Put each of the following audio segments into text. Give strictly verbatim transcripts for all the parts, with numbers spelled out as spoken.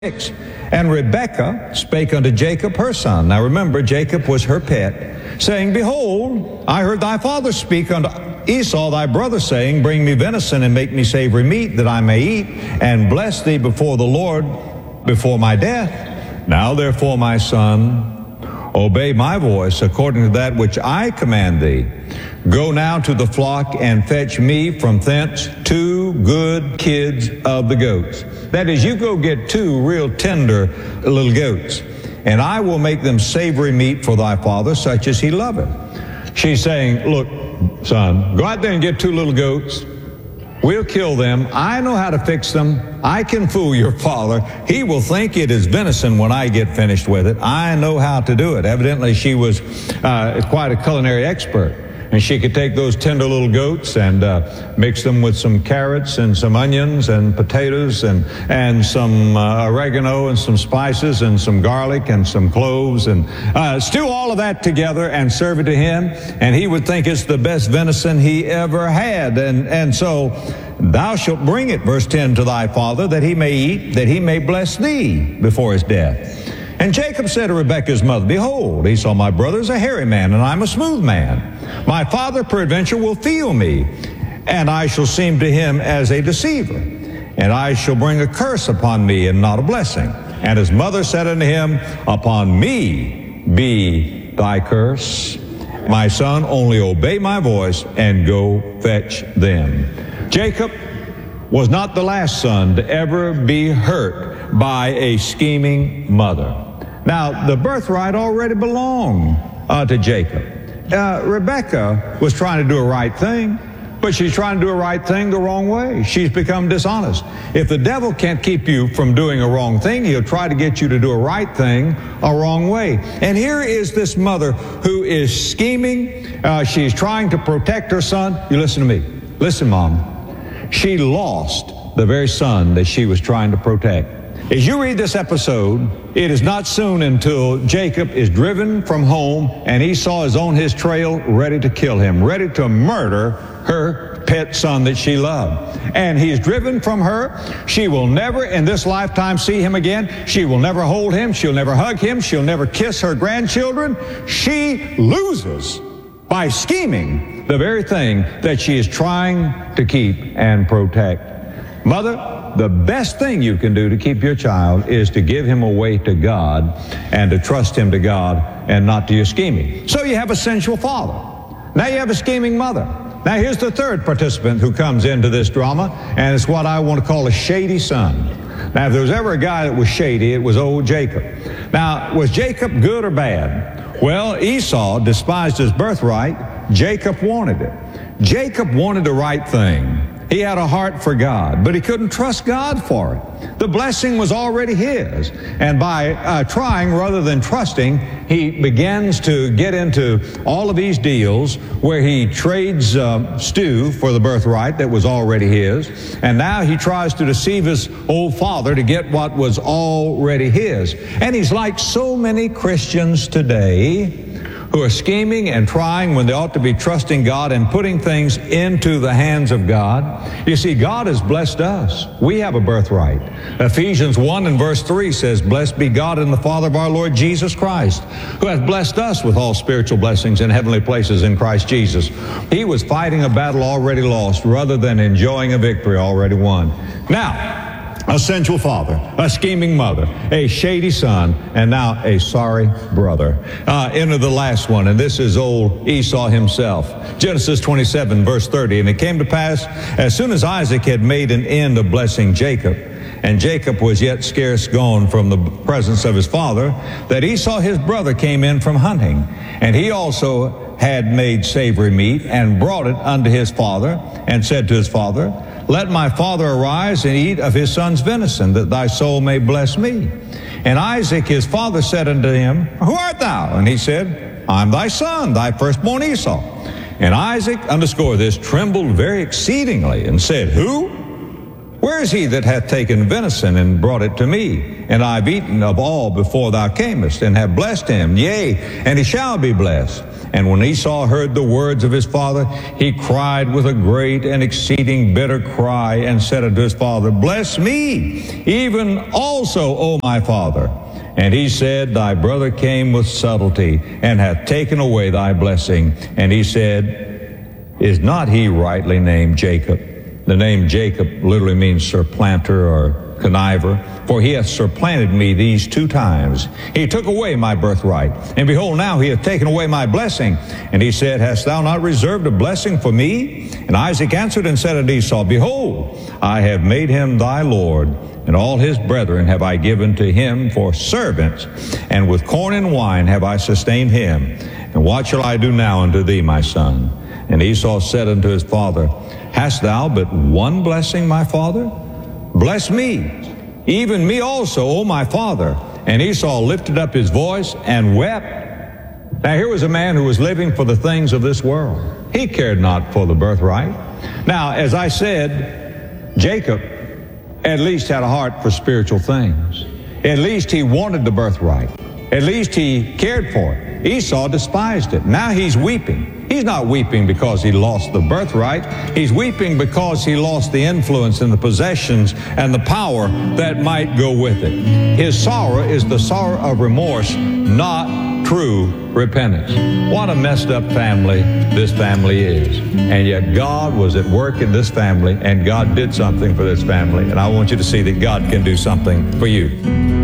And Rebekah spake unto Jacob her son. Now remember, Jacob was her pet, saying, Behold, I heard thy father speak unto Esau thy brother, saying, Bring me venison and make me savory meat, that I may eat, and bless thee before the Lord before my death. Now therefore, my son, obey my voice according to that which I command thee. Go now to the flock and fetch me from thence two good kids of the goats. That is, you go get two real tender little goats, and I will make them savory meat for thy father, such as he loveth. She's saying, look, son, go out there and get two little goats. We'll kill them. I know how to fix them. I can fool your father. He will think it is venison when I get finished with it. I know how to do it. Evidently, she was uh, quite a culinary expert. And she could take those tender little goats and uh, mix them with some carrots and some onions and potatoes and, and some uh, oregano and some spices and some garlic and some cloves and uh, stew all of that together and serve it to him. And he would think it's the best venison he ever had. And, and so thou shalt bring it, verse ten, to thy father, that he may eat, that he may bless thee before his death. And Jacob said to Rebekah's mother, Behold, Esau my brother is a hairy man, and I'm a smooth man. My father peradventure will feel me, and I shall seem to him as a deceiver, and I shall bring a curse upon me, and not a blessing. And his mother said unto him, Upon me be thy curse. My son, only obey my voice, and go fetch them. Jacob was not the last son to ever be hurt by a scheming mother. Now, the birthright already belonged uh, to Jacob. Uh, Rebekah was trying to do a right thing, but she's trying to do a right thing the wrong way. She's become dishonest. If the devil can't keep you from doing a wrong thing, he'll try to get you to do a right thing a wrong way. And here is this mother who is scheming. Uh, she's trying to protect her son. You listen to me. Listen, Mom. She lost the very son that she was trying to protect. As you read this episode, it is not soon until Jacob is driven from home and Esau is on his trail ready to kill him, ready to murder her pet son that she loved. And he is driven from her. She will never in this lifetime see him again. She will never hold him. She'll never hug him. She'll never kiss her grandchildren. She loses by scheming the very thing that she is trying to keep and protect. Mother, the best thing you can do to keep your child is to give him away to God and to trust him to God and not to your scheming. So you have a sensual father. Now you have a scheming mother. Now here's the third participant who comes into this drama, and it's what I want to call a shady son. Now if there was ever a guy that was shady, it was old Jacob. Now, was Jacob good or bad? Well, Esau despised his birthright. Jacob wanted it. Jacob wanted the right thing. He had a heart for God, but he couldn't trust God for it. The blessing was already his. And by uh, trying rather than trusting, he begins to get into all of these deals where he trades uh, stew for the birthright that was already his. And now he tries to deceive his old father to get what was already his. And he's like so many Christians today who are scheming and trying when they ought to be trusting God and putting things into the hands of God. You see, God has blessed us. We have a birthright. Ephesians one and verse three says, Blessed be God and the Father of our Lord Jesus Christ, who hath blessed us with all spiritual blessings in heavenly places in Christ Jesus. He was fighting a battle already lost rather than enjoying a victory already won. Now, a sensual father, a scheming mother, a shady son, and now a sorry brother. Uh, enter the last one, and this is old Esau himself. Genesis twenty-seven, verse thirty. And it came to pass, as soon as Isaac had made an end of blessing Jacob, and Jacob was yet scarce gone from the presence of his father, that Esau his brother came in from hunting, and he also had made savory meat, and brought it unto his father, and said to his father, Let my father arise and eat of his son's venison, that thy soul may bless me. And Isaac his father said unto him, Who art thou? And he said, I'm thy son, thy firstborn Esau. And Isaac, underscore this, trembled very exceedingly, and said, Who? Where is he that hath taken venison and brought it to me? And I've eaten of all before thou camest, and have blessed him. Yea, and he shall be blessed. And when Esau heard the words of his father, he cried with a great and exceeding bitter cry, and said unto his father, Bless me, even also, O my father. And he said, Thy brother came with subtlety, and hath taken away thy blessing. And he said, Is not he rightly named Jacob? The name Jacob literally means supplanter or conniver, for he hath supplanted me these two times. He took away my birthright, and behold, now he hath taken away my blessing. And he said, Hast thou not reserved a blessing for me? And Isaac answered and said unto Esau, Behold, I have made him thy Lord, and all his brethren have I given to him for servants, and with corn and wine have I sustained him. And what shall I do now unto thee, my son? And Esau said unto his father, Hast thou but one blessing, my father? Bless me, even me also, O my father. And Esau lifted up his voice and wept. Now here was a man who was living for the things of this world. He cared not for the birthright. Now, as I said, Jacob at least had a heart for spiritual things. At least he wanted the birthright. At least he cared for it. Esau despised it. Now he's weeping. He's not weeping because he lost the birthright. He's weeping because he lost the influence and the possessions and the power that might go with it. His sorrow is the sorrow of remorse, not true repentance. What a messed up family this family is. And yet God was at work in this family, and God did something for this family. And I want you to see that God can do something for you.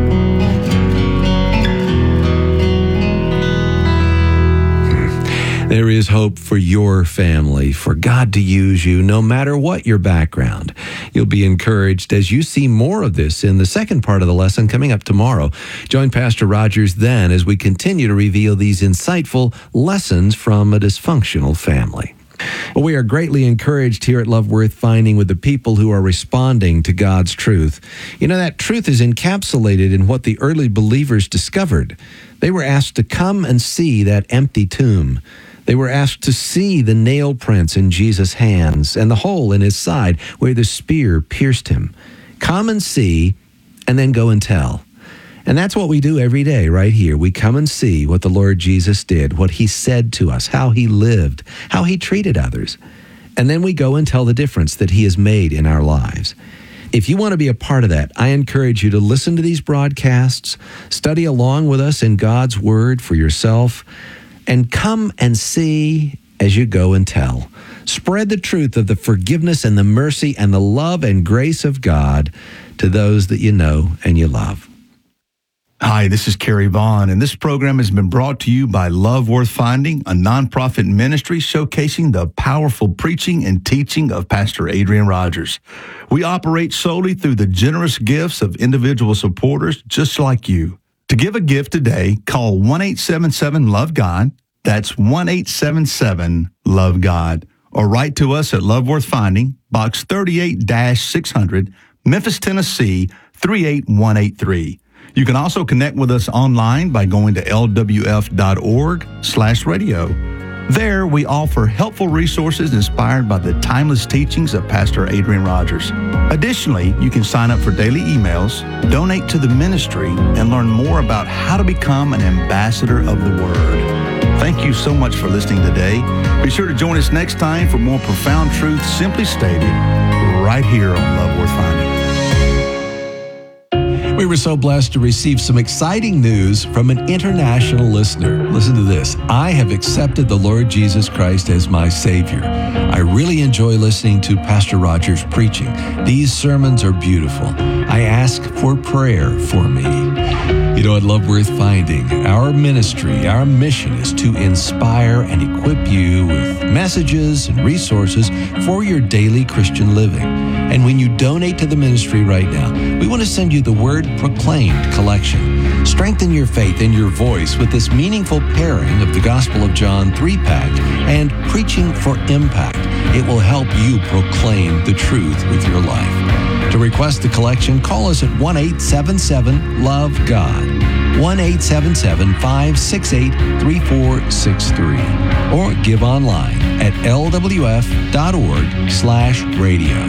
There is hope for your family, for God to use you no matter what your background. You'll be encouraged as you see more of this in the second part of the lesson coming up tomorrow. Join Pastor Rogers then as we continue to reveal these insightful lessons from a dysfunctional family. Well, we are greatly encouraged here at Love Worth Finding with the people who are responding to God's truth. You know, that truth is encapsulated in what the early believers discovered. They were asked to come and see that empty tomb. They were asked to see the nail prints in Jesus' hands and the hole in his side where the spear pierced him. Come and see, and then go and tell. And that's what we do every day right here. We come and see what the Lord Jesus did, what he said to us, how he lived, how he treated others. And then we go and tell the difference that he has made in our lives. If you want to be a part of that, I encourage you to listen to these broadcasts, study along with us in God's Word for yourself, and come and see as you go and tell. Spread the truth of the forgiveness and the mercy and the love and grace of God to those that you know and you love. Hi, this is Kerry Vaughn, and this program has been brought to you by Love Worth Finding, a nonprofit ministry showcasing the powerful preaching and teaching of Pastor Adrian Rogers. We operate solely through the generous gifts of individual supporters just like you. To give a gift today, call one eight seven seven love God. That's one eight seven seven love God. Or write to us at Love Worth Finding, Box thirty-eight six hundred, Memphis, Tennessee, three eight one eight three. You can also connect with us online by going to L W F dot org slash radio. There, we offer helpful resources inspired by the timeless teachings of Pastor Adrian Rogers. Additionally, you can sign up for daily emails, donate to the ministry, and learn more about how to become an ambassador of the Word. Thank you so much for listening today. Be sure to join us next time for more profound truth simply stated right here on Love Worth Finding. We were so blessed to receive some exciting news from an international listener. Listen to this. I have accepted the Lord Jesus Christ as my Savior. I really enjoy listening to Pastor Rogers' preaching. These sermons are beautiful. I ask for prayer for me. You know, at Love Worth Finding, our ministry, our mission is to inspire and equip you with messages and resources for your daily Christian living. And when you donate to the ministry right now, we want to send you the Word Proclaimed collection. Strengthen your faith and your voice with this meaningful pairing of the Gospel of John three-pack and Preaching for Impact. It will help you proclaim the truth with your life. To request the collection, call us at one eight seven seven love God, one eight seven seven, five six eight, three four six three, or give online at L W F dot org slash radio.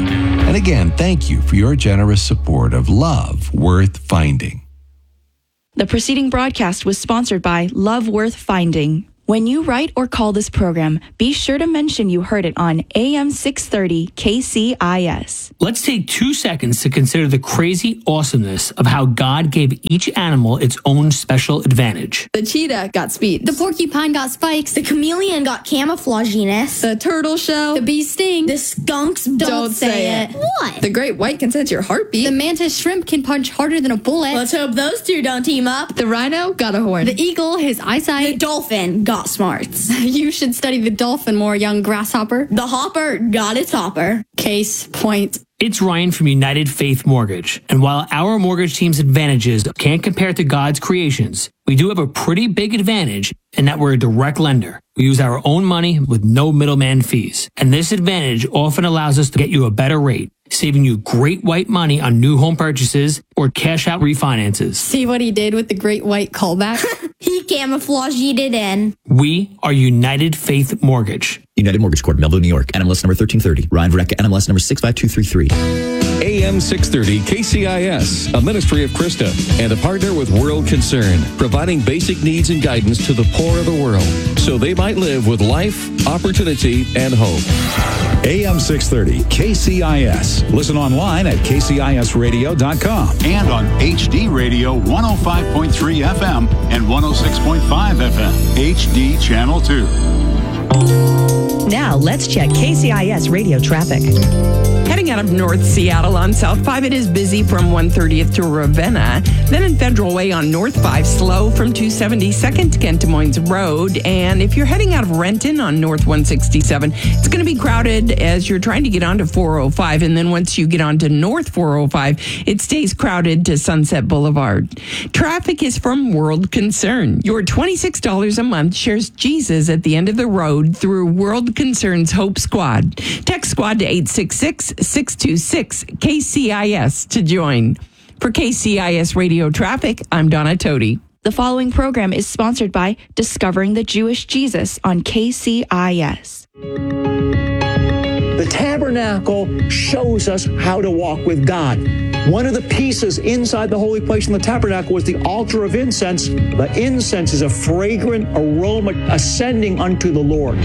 And again, thank you for your generous support of Love Worth Finding. The preceding broadcast was sponsored by Love Worth Finding. When you write or call this program, be sure to mention you heard it on A M six thirty K C I S. Let's take two seconds to consider the crazy awesomeness of how God gave each animal its own special advantage. The cheetah got speed. The porcupine got spikes. The chameleon got camouflaginess. The turtle shell. The bee sting. The skunks don't, Don't say, say it. it. What? The great white can sense your heartbeat. The mantis shrimp can punch harder than a bullet. Let's hope those two don't team up. The rhino got a horn. The eagle, his eyesight. The dolphin got smarts. You should study the dolphin more, young grasshopper. The hopper got its hopper. Case point. It's Ryan from United Faith Mortgage. And while our mortgage team's advantages can't compare to God's creations, we do have a pretty big advantage in that we're a direct lender. We use our own money with no middleman fees. And this advantage often allows us to get you a better rate, saving you great white money on new home purchases or cash out refinances. See what he did with the great white callback? He camouflaged it in. We are United Faith Mortgage. United Mortgage Corp, Melville, New York. N M L S number thirteen thirty. Ryan Vereka, N M L S number six five two three three. A M six thirty K C I S, a ministry of Krista, and a partner with World Concern, providing basic needs and guidance to the poor of the world, so they might live with life, opportunity, and hope. A M six thirty K C I S. Listen online at k c i s radio dot com and on H D Radio one oh five point three F M and one oh six point five F M, H D Channel two. Now let's check K C I S radio traffic. Heading out of North Seattle on South five, it is busy from one thirtieth to Ravenna. Then in Federal Way on North five, slow from two seventy-second to Kent Des Moines Road. And if you're heading out of Renton on North one sixty-seven, it's going to be crowded as you're trying to get onto four oh five. And then once you get onto North four oh five, it stays crowded to Sunset Boulevard. Traffic is from World Concern. Your twenty-six dollars a month shares Jesus at the end of the road through World Concern's Hope Squad. Text Squad to eight six six, six two six, K C I S to join. For K C I S Radio Traffic, I'm Donna Toti. The following program is sponsored by Discovering the Jewish Jesus on K C I S. The tabernacle shows us how to walk with God. One of the pieces inside the holy place in the tabernacle was the altar of incense. The incense is a fragrant aroma ascending unto the Lord.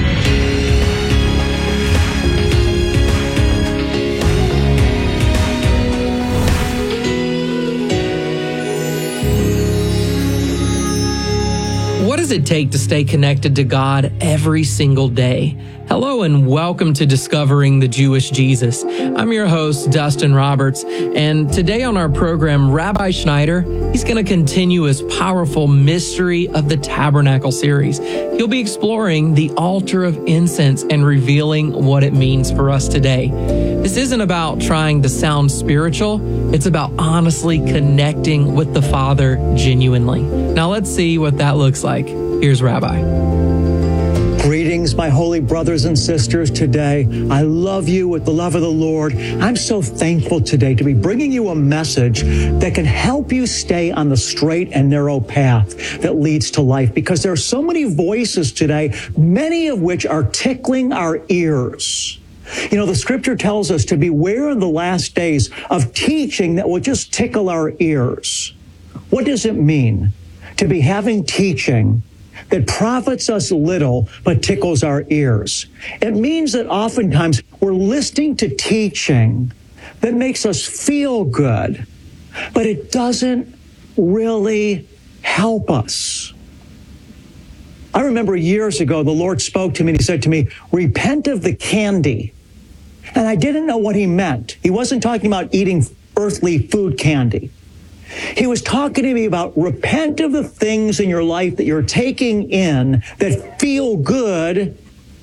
What does it take to stay connected to God every single day? Hello and welcome to Discovering the Jewish Jesus. I'm your host, Dustin Roberts, and today on our program, Rabbi Schneider, he's going to continue his powerful Mystery of the Tabernacle series. He'll be exploring the altar of incense and revealing what it means for us today. This isn't about trying to sound spiritual. It's about honestly connecting with the Father genuinely. Now let's see what that looks like. Here's Rabbi. Greetings, my holy brothers and sisters today. I love you with the love of the Lord. I'm so thankful today to be bringing you a message that can help you stay on the straight and narrow path that leads to life, because there are so many voices today, many of which are tickling our ears. You know, the scripture tells us to beware in the last days of teaching that will just tickle our ears. What does it mean to be having teaching that profits us little but tickles our ears? It means that oftentimes we're listening to teaching that makes us feel good, but it doesn't really help us. I remember years ago, the Lord spoke to me and he said to me, repent of the candy. And I didn't know what he meant. He wasn't talking about eating earthly food candy. He was talking to me about repent of the things in your life that you're taking in that feel good,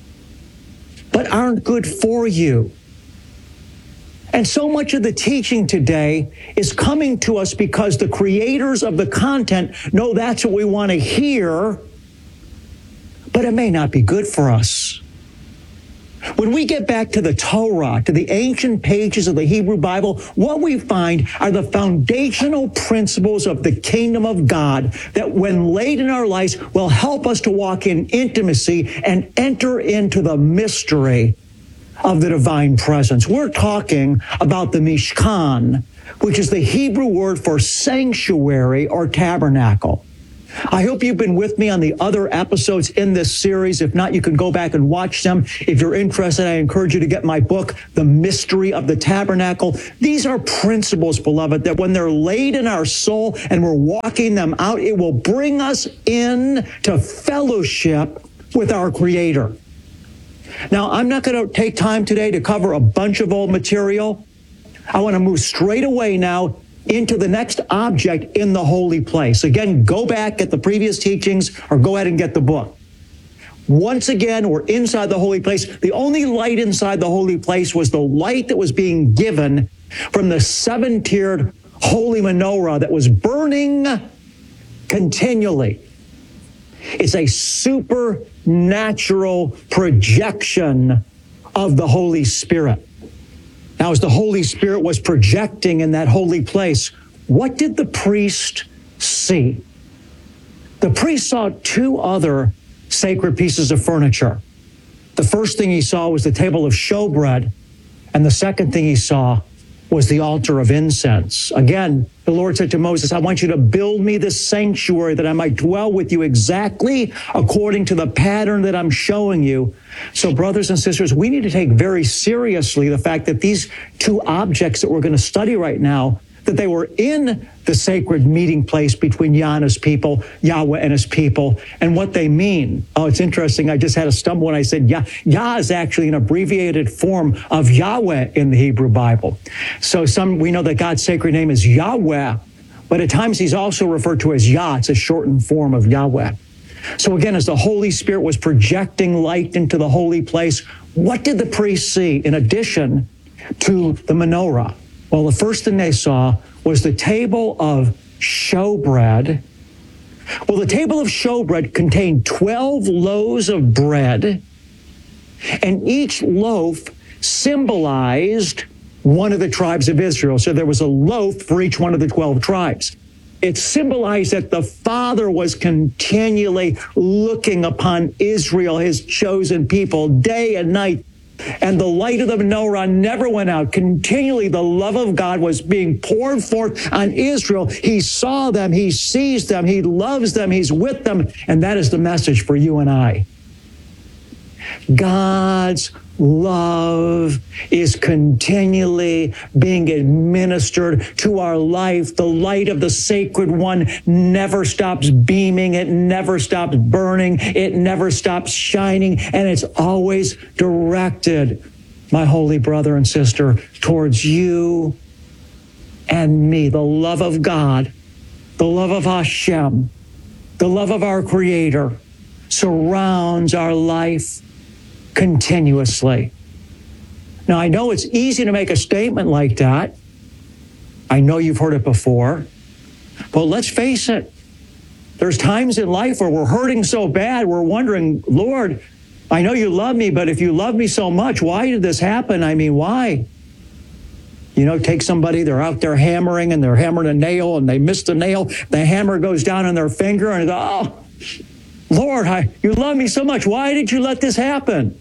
but aren't good for you. And so much of the teaching today is coming to us because the creators of the content know that's what we want to hear, but it may not be good for us. When we get back to the Torah, to the ancient pages of the Hebrew Bible, what we find are the foundational principles of the kingdom of God that, when laid in our lives, will help us to walk in intimacy and enter into the mystery of the divine presence. We're talking about the Mishkan, which is the Hebrew word for sanctuary or tabernacle. I hope you've been with me on the other episodes in this series. If not, you can go back and watch them. If you're interested, I encourage you to get my book, The Mystery of the Tabernacle. These are principles, beloved, that when they're laid in our soul and we're walking them out, it will bring us in to fellowship with our Creator. Now, I'm not going to take time today to cover a bunch of old material. I want to move straight away now into the next object in the holy place. Again, go back at the previous teachings or go ahead and get the book. Once again, we're inside the holy place. The only light inside the holy place was the light that was being given from the seven-tiered holy menorah that was burning continually. It's a supernatural projection of the Holy Spirit. Now, as the Holy Spirit was projecting in that holy place, what did the priest see? The priest saw two other sacred pieces of furniture. The first thing he saw was the table of showbread, and the second thing he saw was the altar of incense. Again, the Lord said to Moses, I want you to build me this sanctuary that I might dwell with you exactly according to the pattern that I'm showing you. So, brothers and sisters, we need to take very seriously the fact that these two objects that we're going to study right now, that they were in the sacred meeting place between Yah and his people, Yahweh and his people, and what they mean. Oh, it's interesting. I just had a stumble when I said Yah. Yah is actually an abbreviated form of Yahweh in the Hebrew Bible. So some we know that God's sacred name is Yahweh, but at times he's also referred to as Yah. It's a shortened form of Yahweh. So again, as the Holy Spirit was projecting light into the holy place, what did the priest see in addition to the menorah? Well, the first thing they saw was the table of showbread. Well, the table of showbread contained twelve loaves of bread, and each loaf symbolized one of the tribes of Israel. So there was a loaf for each one of the twelve tribes. It symbolized that the Father was continually looking upon Israel, his chosen people, day and night. And the light of the menorah never went out. Continually, the love of God was being poured forth on Israel. He saw them. He sees them. He loves them. He's with them. And that is the message for you and I. God's love is continually being administered to our life. The light of the sacred one never stops beaming. It never stops burning. It never stops shining. And it's always directed, my holy brother and sister, towards you and me. The love of God, the love of Hashem, the love of our Creator surrounds our life continuously. Now, I know it's easy to make a statement like that. I know you've heard it before. But let's face it. There's times in life where we're hurting so bad, we're wondering, Lord, I know you love me, but if you love me so much, why did this happen? I mean, why? You know, take somebody, they're out there hammering, and they're hammering a nail, and they miss the nail. The hammer goes down on their finger, and oh, Lord, I, you love me so much. Why did you let this happen?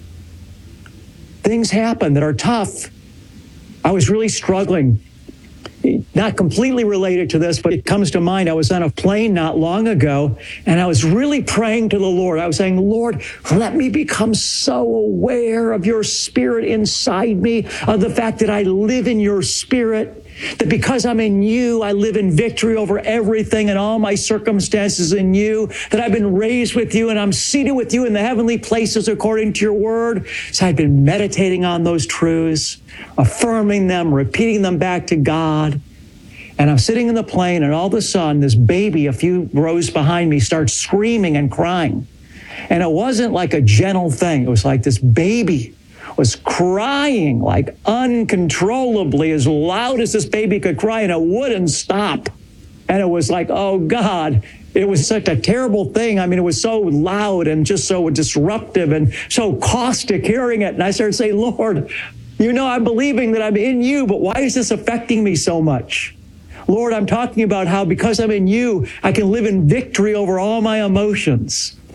Things happen that are tough. I was really struggling. Not completely related to this, but it comes to mind. I was on a plane not long ago, and I was really praying to the Lord. I was saying, Lord, let me become so aware of your Spirit inside me, of the fact that I live in your Spirit, that because I'm in you, I live in victory over everything and all my circumstances in you, that I've been raised with you and I'm seated with you in the heavenly places according to your word. So I've been meditating on those truths, affirming them, repeating them back to God. And I'm sitting in the plane, and all of a sudden, this baby a few rows behind me starts screaming and crying. And it wasn't like a gentle thing. It was like this baby was crying like uncontrollably, as loud as this baby could cry, and it wouldn't stop. And it was like, oh God, it was such a terrible thing. I mean, it was so loud and just so disruptive and so caustic hearing it. And I started saying, Lord, you know, I'm believing that I'm in you, but why is this affecting me so much? Lord, I'm talking about how because I'm in you, I can live in victory over all my emotions.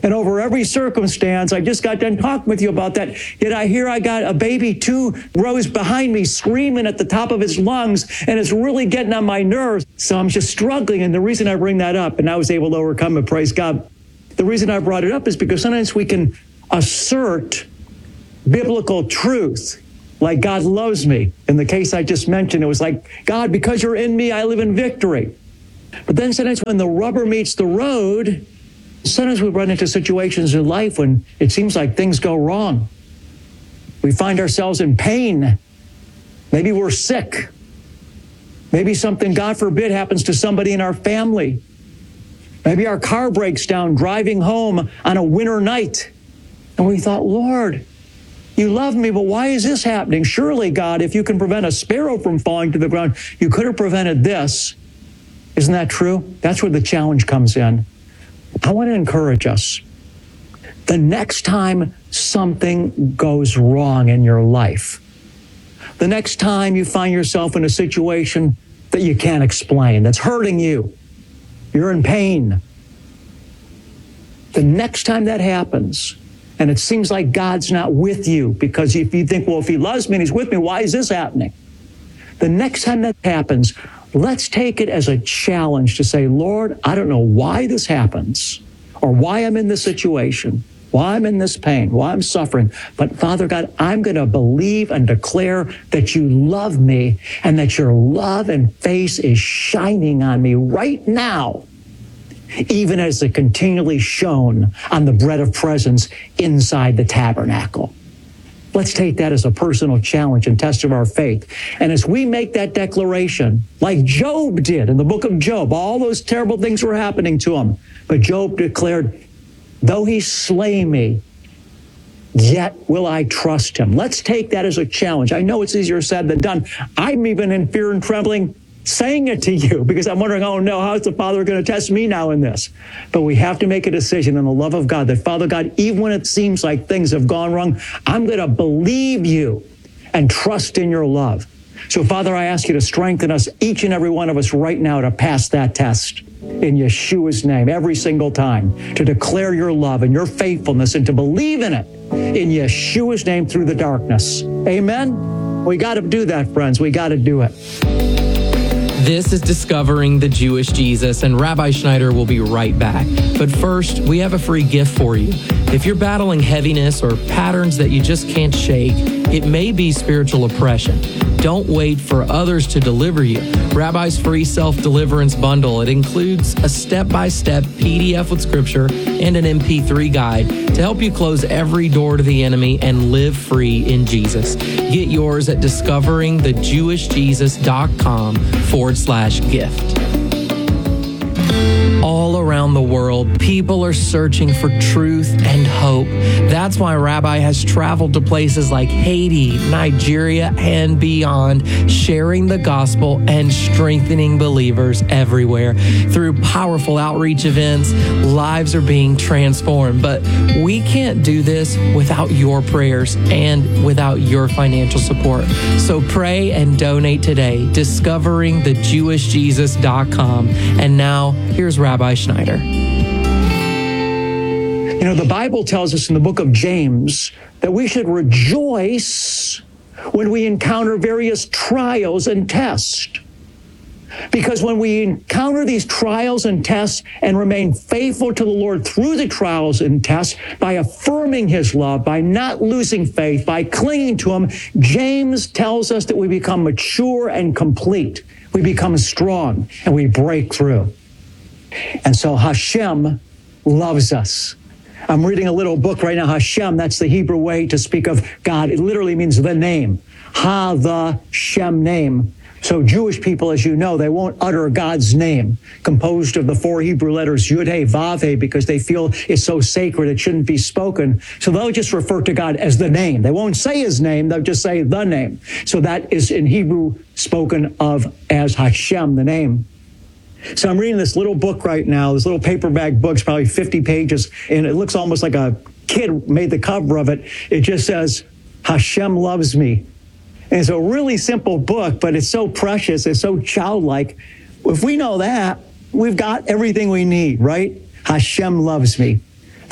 And over every circumstance, I just got done talking with you about that. Yet I hear I got a baby two rows behind me screaming at the top of his lungs, and it's really getting on my nerves. So I'm just struggling. And the reason I bring that up, and I was able to overcome it, praise God. The reason I brought it up is because sometimes we can assert biblical truth, like God loves me. In the case I just mentioned, it was like, God, because you're in me, I live in victory. But then sometimes when the rubber meets the road, sometimes we run into situations in life when it seems like things go wrong. We find ourselves in pain. Maybe we're sick. Maybe something, God forbid, happens to somebody in our family. Maybe our car breaks down driving home on a winter night. And we thought, Lord, you love me, but why is this happening? Surely, God, if you can prevent a sparrow from falling to the ground, you could have prevented this. Isn't that true? That's where the challenge comes in. I want to encourage us. The next time something goes wrong in your life, the next time you find yourself in a situation that you can't explain, that's hurting you, you're in pain, the next time that happens, and it seems like God's not with you, because if you think, well, if he loves me and he's with me, why is this happening? The next time that happens, let's take it as a challenge to say, Lord, I don't know why this happens or why I'm in this situation, why I'm in this pain, why I'm suffering. But Father God, I'm going to believe and declare that you love me and that your love and face is shining on me right now, even as it continually shone on the bread of presence inside the tabernacle. Let's take that as a personal challenge and test of our faith. And as we make that declaration, like Job did in the book of Job, all those terrible things were happening to him. But Job declared, though he slay me, yet will I trust him. Let's take that as a challenge. I know it's easier said than done. I'm even in fear and trembling saying it to you because I'm wondering, oh no, how's the Father going to test me now in this? But we have to make a decision in the love of God that, Father God, even when it seems like things have gone wrong, I'm going to believe you and trust in your love. So Father, I ask you to strengthen us, each and every one of us right now, to pass that test in Yeshua's name every single time, to declare your love and your faithfulness and to believe in it in Yeshua's name through the darkness. Amen? We got to do that, friends. We got to do it. This is Discovering the Jewish Jesus, and Rabbi Schneider will be right back. But first, we have a free gift for you. If you're battling heaviness or patterns that you just can't shake, it may be spiritual oppression. Don't wait for others to deliver you. Rabbi's free self-deliverance bundle. It includes a step-by-step P D F with scripture and an M P three guide to help you close every door to the enemy and live free in Jesus. Get yours at discoveringthejewishjesus.com forward slash gift. All around the world, people are searching for truth and hope. That's why Rabbi has traveled to places like Haiti, Nigeria, and beyond, sharing the gospel and strengthening believers everywhere. Through powerful outreach events, lives are being transformed. But we can't do this without your prayers and without your financial support. So pray and donate today, discovering the jewish jesus dot com. And now, here's Rabbi Schneider. You know, the Bible tells us in the book of James that we should rejoice when we encounter various trials and tests. Because when we encounter these trials and tests and remain faithful to the Lord through the trials and tests, by affirming his love, by not losing faith, by clinging to him, James tells us that we become mature and complete. We become strong and we break through. And so Hashem loves us. I'm reading a little book right now, Hashem. That's the Hebrew way to speak of God. It literally means the name. Ha, the Shem name. So Jewish people, as you know, they won't utter God's name, composed of the four Hebrew letters Yud He Vav He, because they feel it's so sacred it shouldn't be spoken. So they'll just refer to God as the name. They won't say his name, they'll just say the name. So that is in Hebrew spoken of as Hashem, the name. So I'm reading this little book right now, this little paperback book's probably fifty pages, and it looks almost like a kid made the cover of it. It just says, Hashem loves me. And it's a really simple book, but it's so precious, it's so childlike. If we know that, we've got everything we need, right? Hashem loves me.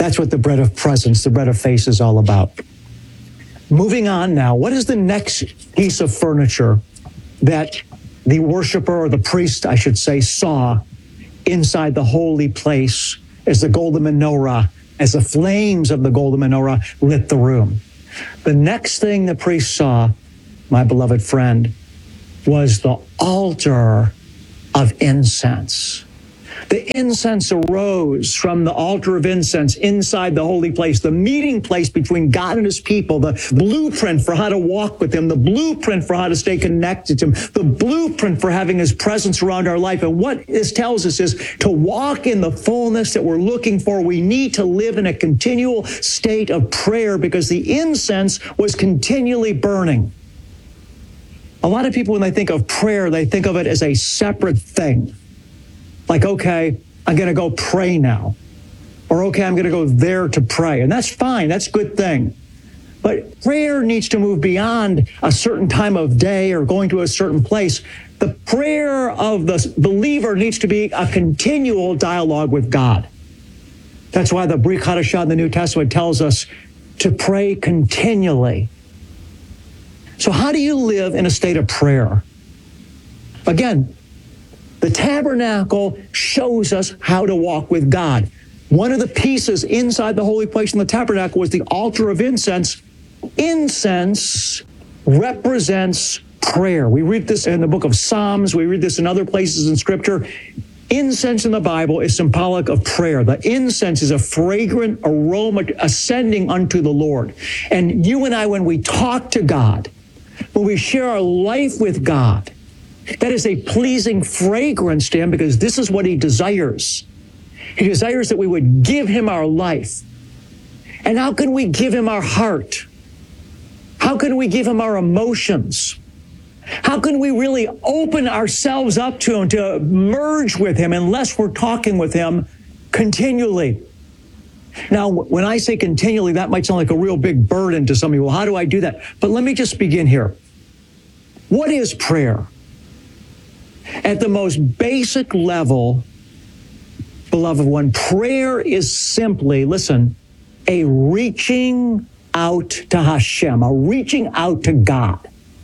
That's what the bread of presence, the bread of faith is all about. Moving on now, what is the next piece of furniture that the worshiper, or the priest, I should say, saw inside the holy place as the golden menorah, as the flames of the golden menorah lit the room? The next thing the priest saw, my beloved friend, was the altar of incense. The incense arose from the altar of incense inside the holy place, the meeting place between God and his people, the blueprint for how to walk with him, the blueprint for how to stay connected to him, the blueprint for having his presence around our life. And what this tells us is to walk in the fullness that we're looking for, we need to live in a continual state of prayer, because the incense was continually burning. A lot of people, when they think of prayer, they think of it as a separate thing. Like, okay, I'm going to go pray now. Or, okay, I'm going to go there to pray. And that's fine. That's a good thing. But prayer needs to move beyond a certain time of day or going to a certain place. The prayer of the believer needs to be a continual dialogue with God. That's why the Brit Hadashah in the New Testament tells us to pray continually. So how do you live in a state of prayer? Again, the tabernacle shows us how to walk with God. One of the pieces inside the holy place in the tabernacle was the altar of incense. Incense represents prayer. We read this in the book of Psalms. We read this in other places in Scripture. Incense in the Bible is symbolic of prayer. The incense is a fragrant aroma ascending unto the Lord. And you and I, when we talk to God, when we share our life with God, that is a pleasing fragrance to him, because this is what he desires. He desires that we would give him our life. And how can we give him our heart? How can we give him our emotions? How can we really open ourselves up to him, to merge with him, unless we're talking with him continually? Now, when I say continually, that might sound like a real big burden to some of you. Well, how do I do that? But let me just begin here. What is prayer? At the most basic level, beloved one, prayer is simply, listen, a reaching out to Hashem, a reaching out to God.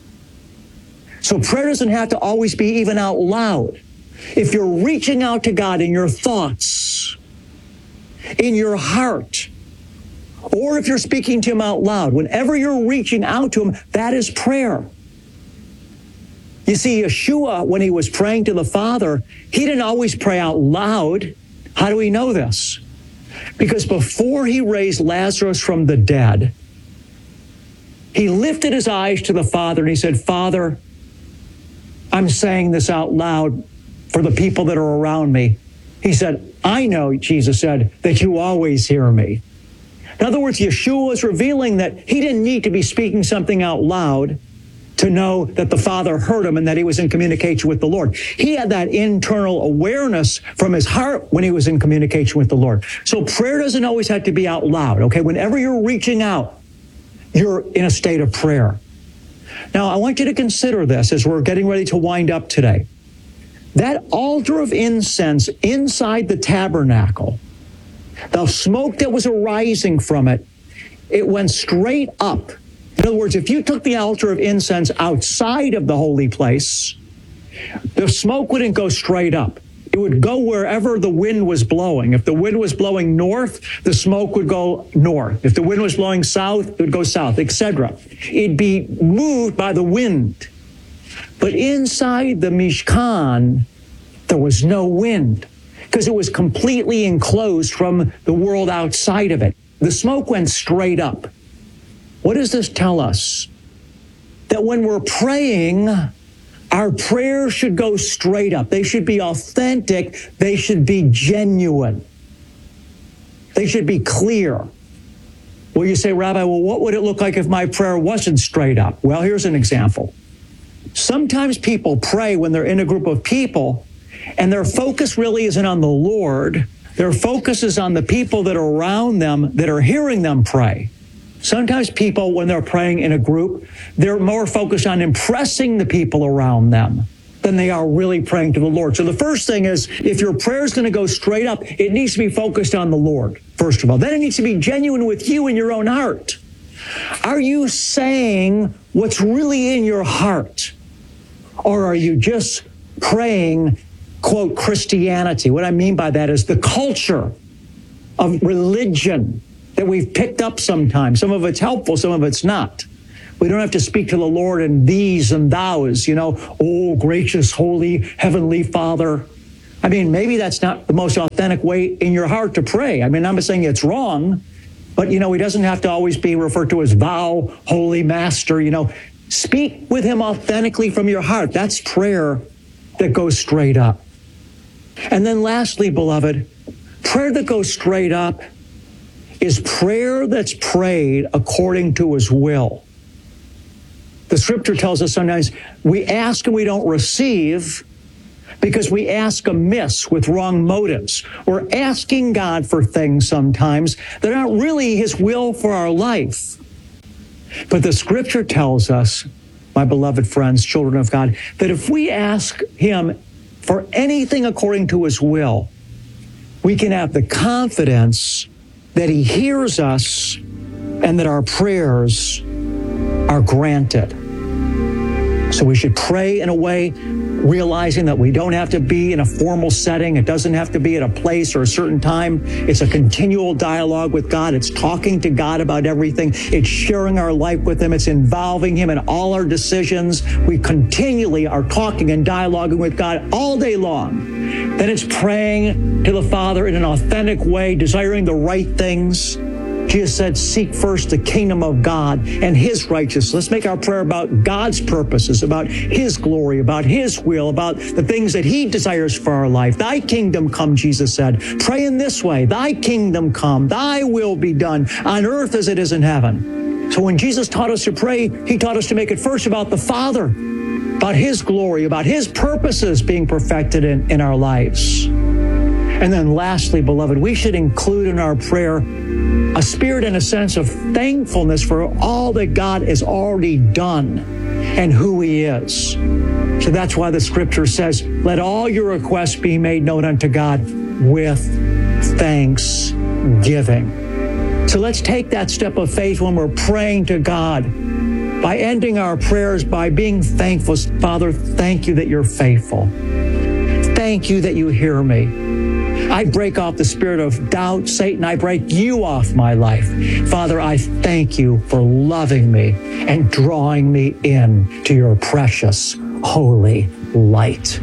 So prayer doesn't have to always be even out loud. If you're reaching out to God in your thoughts, in your heart, or if you're speaking to him out loud, whenever you're reaching out to him, that is prayer. You see, Yeshua, when he was praying to the Father, he didn't always pray out loud. How do we know this? Because before he raised Lazarus from the dead, he lifted his eyes to the Father and he said, Father, I'm saying this out loud for the people that are around me. He said, I know, Jesus said, that you always hear me. In other words, Yeshua was revealing that he didn't need to be speaking something out loud to know that the Father heard him and that he was in communication with the Lord. He had that internal awareness from his heart when he was in communication with the Lord. So prayer doesn't always have to be out loud, okay? Whenever you're reaching out, you're in a state of prayer. Now, I want you to consider this as we're getting ready to wind up today. That altar of incense inside the tabernacle, the smoke that was arising from it, it went straight up. In other words, if you took the altar of incense outside of the holy place, the smoke wouldn't go straight up. It would go wherever the wind was blowing. If the wind was blowing north, the smoke would go north. If the wind was blowing south, it would go south, et cetera. It'd be moved by the wind. But inside the Mishkan, there was no wind because it was completely enclosed from the world outside of it. The smoke went straight up. What does this tell us? That when we're praying, our prayers should go straight up. They should be authentic. They should be genuine. They should be clear. Well, you say, Rabbi, well, what would it look like if my prayer wasn't straight up? Well, here's an example. Sometimes people pray when they're in a group of people, and their focus really isn't on the Lord. Their focus is on the people that are around them that are hearing them pray. Sometimes people, when they're praying in a group, they're more focused on impressing the people around them than they are really praying to the Lord. So the first thing is, if your prayer is going to go straight up, it needs to be focused on the Lord. first of all. Then it needs to be genuine with you in your own heart. Are you saying what's really in your heart? Or are you just praying, quote, Christianity? What I mean by that is the culture of religion that we've picked up sometimes. Some of it's helpful, some of it's not. We don't have to speak to the Lord in these and thous, you know, oh, gracious, holy, heavenly Father. I mean, maybe that's not the most authentic way in your heart to pray. I mean, I'm not saying it's wrong, but, you know, he doesn't have to always be referred to as thou, holy master, you know. Speak with him authentically from your heart. That's prayer that goes straight up. And then lastly, beloved, prayer that goes straight up is prayer that's prayed according to his will. The scripture tells us sometimes we ask and we don't receive because we ask amiss with wrong motives. We're asking God for things sometimes that aren't really his will for our life. But the scripture tells us, my beloved friends, children of God, that if we ask him for anything according to his will, we can have the confidence that he hears us and that our prayers are granted. So we should pray in a way realizing that we don't have to be in a formal setting. It doesn't have to be at a place or a certain time. It's a continual dialogue with God. It's talking to God about everything. It's sharing our life with him. It's involving him in all our decisions. We continually are talking and dialoguing with God all day long. Then it's praying to the Father in an authentic way, desiring the right things. Jesus said, seek first the kingdom of God and his righteousness. Let's make our prayer about God's purposes, about his glory, about his will, about the things that he desires for our life. Thy kingdom come, Jesus said. Pray in this way. Thy kingdom come. Thy will be done on earth as it is in heaven. So when Jesus taught us to pray, he taught us to make it first about the Father, about his glory, about his purposes being perfected in, in our lives. And then lastly, beloved, we should include in our prayer a spirit and a sense of thankfulness for all that God has already done and who he is. So that's why the scripture says, let all your requests be made known unto God with thanksgiving. So let's take that step of faith when we're praying to God by ending our prayers by being thankful. Father, thank you that you're faithful. Thank you that you hear me. I break off the spirit of doubt. Satan, I break you off my life. Father, I thank you for loving me and drawing me in to your precious, holy light.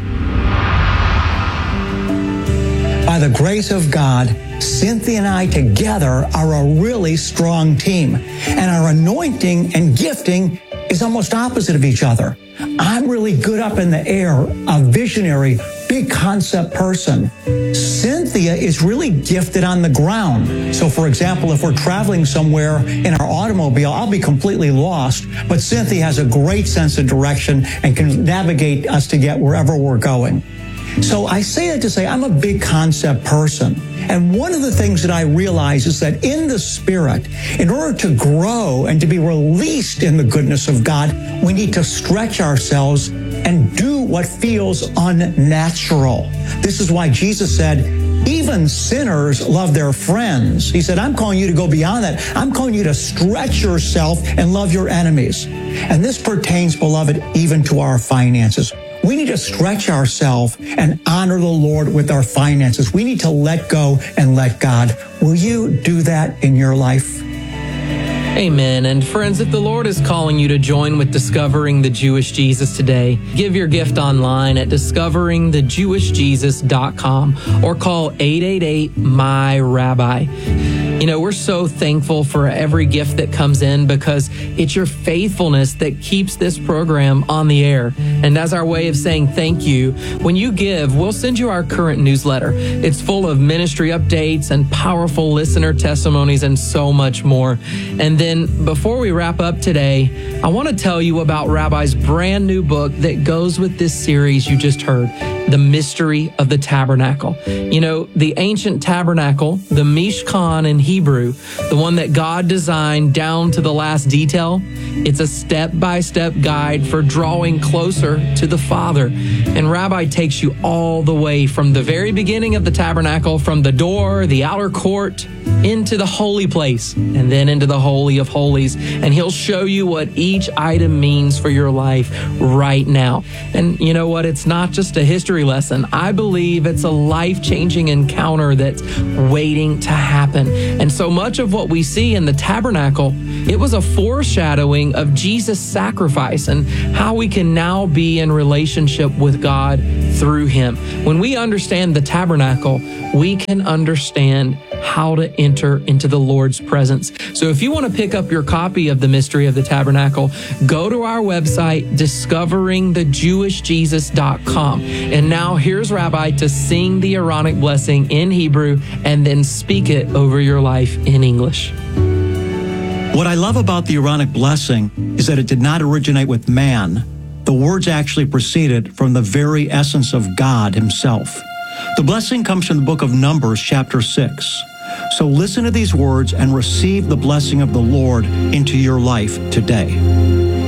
By the grace of God, Cynthia and I together are a really strong team, and our anointing and gifting is almost opposite of each other. I'm really good up in the air, a visionary, big concept person. Cynthia is really gifted on the ground. So, for example, if we're traveling somewhere in our automobile, I'll be completely lost, but Cynthia has a great sense of direction and can navigate us to get wherever we're going. So I say that to say I'm a big concept person. And one of the things that I realize is that in the Spirit, in order to grow and to be released in the goodness of God, we need to stretch ourselves and do what feels unnatural. This is why Jesus said, even sinners love their friends. He said, I'm calling you to go beyond that. I'm calling you to stretch yourself and love your enemies. And this pertains, beloved, even to our finances. We need to stretch ourselves and honor the Lord with our finances. We need to let go and let God. Will you do that in your life? Amen. And friends, if the Lord is calling you to join with Discovering the Jewish Jesus today, give your gift online at discovering the jewish jesus dot com or call eight eight eight, M Y, Rabbi. You know, we're so thankful for every gift that comes in because it's your faithfulness that keeps this program on the air. And as our way of saying thank you, when you give, we'll send you our current newsletter. It's full of ministry updates and powerful listener testimonies and so much more. And then before we wrap up today, I want to tell you about Rabbi's brand new book that goes with this series you just heard. the mystery of the tabernacle. You know, the ancient tabernacle, the Mishkan in Hebrew, the one that God designed down to the last detail, it's a step-by-step guide for drawing closer to the Father. And Rabbi takes you all the way from the very beginning of the tabernacle, from the door, the outer court, into the holy place, and then into the Holy of Holies. And he'll show you what each item means for your life right now. And you know what? It's not just a history lesson. I believe it's a life-changing encounter that's waiting to happen. And so much of what we see in the tabernacle, it was a foreshadowing of Jesus' sacrifice and how we can now be in relationship with God through him. When we understand the tabernacle, we can understand how to enter into the Lord's presence. So if you want to pick up your copy of The Mystery of the Tabernacle, go to our website, discovering the jewish jesus dot com. And now here's Rabbi to sing the Aaronic blessing in Hebrew and then speak it over your life in English. What I love about the Aaronic blessing is that it did not originate with man. The words actually proceeded from the very essence of God himself. The blessing comes from the book of Numbers, chapter six. So listen to these words and receive the blessing of the Lord into your life today.